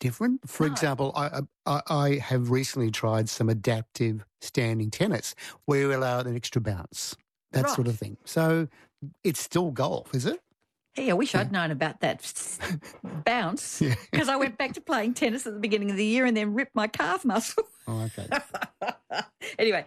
different? For No. example, I have recently tried some adaptive standing tennis where you allow an extra bounce, that sort of Right. thing. So it's still golf, is it? Hey, I wish I'd known about that bounce Yeah. because I went back to playing tennis at the beginning of the year and then ripped my calf muscle. Oh, okay. Anyway,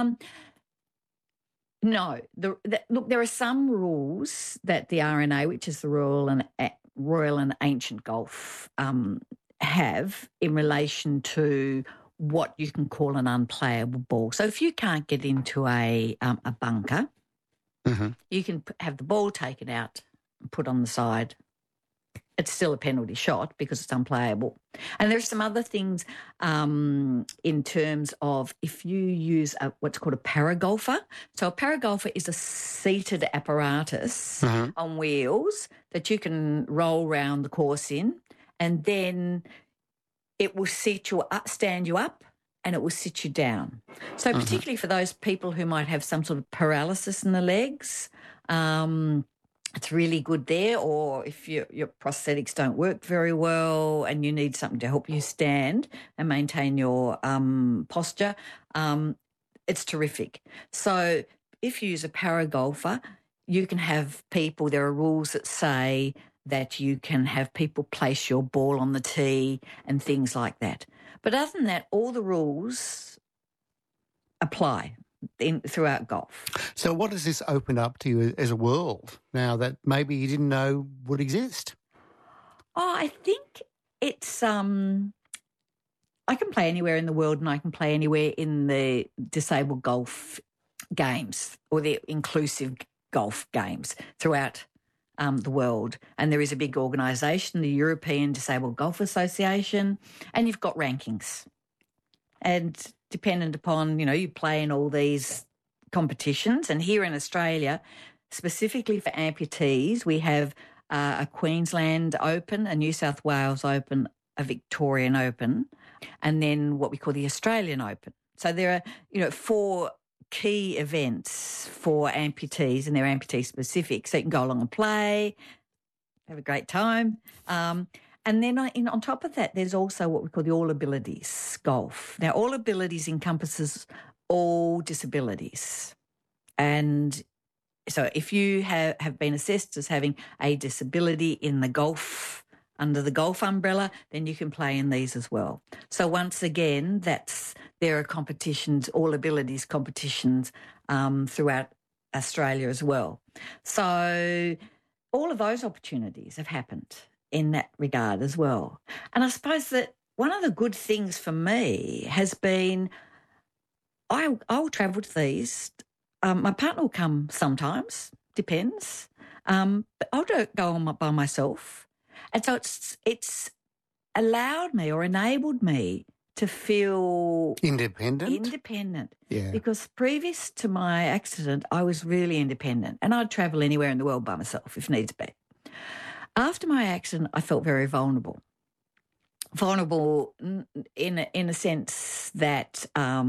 no. Look, there are some rules that the RNA, which is the Royal and Ancient Golf, have in relation to what you can call an unplayable ball. So if you can't get into a bunker, Mhm. you can have the ball taken out and put on the side. It's still a penalty shot because it's unplayable. And there's some other things in terms of if you use what's called a paragolfer. So a paragolfer is a seated apparatus Mhm. on wheels that you can roll round the course in, and then it will stand you up, and it will sit you down. So particularly for those people who might have some sort of paralysis in the legs, it's really good there. Or if your prosthetics don't work very well and you need something to help you stand and maintain your posture, it's terrific. So if you use a paragolfer, you can have people, there are rules that say that you can have people place your ball on the tee and things like that. But other than that, all the rules apply throughout golf. So what does this open up to you as a world now that maybe you didn't know would exist? Oh, I think it's I can play anywhere in the world and I can play anywhere in the disabled golf games or the inclusive golf games throughout the world. And there is a big organisation, the European Disabled Golf Association, and you've got rankings. And dependent upon, you play in all these competitions. And here in Australia, specifically for amputees, we have a Queensland Open, a New South Wales Open, a Victorian Open, and then what we call the Australian Open. So there are, 4 key events for amputees, and they're amputee specific. So you can go along and play, have a great time. And then on top of that, there's also what we call the All Abilities Golf. Now, All Abilities encompasses all disabilities. And so if you have been assessed as having a disability in the golf, under the golf umbrella, then you can play in these as well. So once again, there are competitions, All Abilities competitions throughout Australia as well. So all of those opportunities have happened in that regard as well. And I suppose that one of the good things for me has been I'll travel to these. My partner will come sometimes, depends. But I'll go on by myself. And so it's allowed me or enabled me to feel Independent? Yeah. Because previous to my accident, I was really independent and I'd travel anywhere in the world by myself if needs be. After my accident, I felt very vulnerable. Vulnerable in a sense that,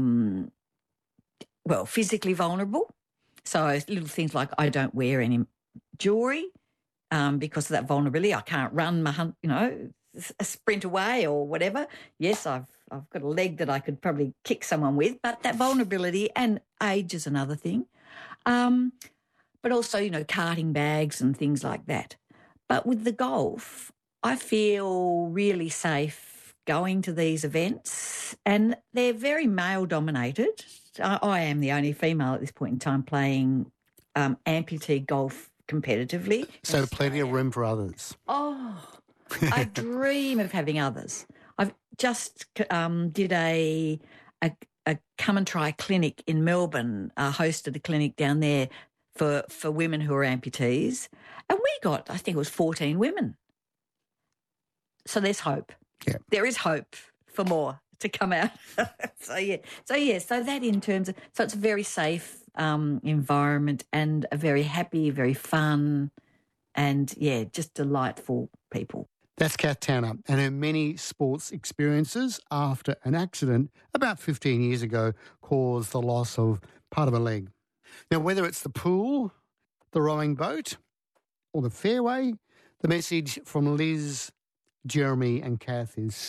physically vulnerable. So little things like I don't wear any jewellery because of that vulnerability. I can't run a sprint away or whatever. Yes, I've got a leg that I could probably kick someone with, but that vulnerability and age is another thing. But also, carting bags and things like that. But with the golf, I feel really safe going to these events, and they're very male-dominated. I am the only female at this point in time playing amputee golf competitively. So plenty of room for others. Oh, I dream of having others. I've just did a come and try clinic in Melbourne, hosted a clinic down there for women who are amputees, and we got, I think it was 14 women. So there's hope. Yeah. There is hope for more to come out. So that in terms of, so it's a very safe environment and a very happy, very fun and, just delightful people. That's Kath Tanner and her many sports experiences after an accident about 15 years ago caused the loss of part of a leg. Now, whether it's the pool, the rowing boat or the fairway, the message from Liz, Jeremy and Kath is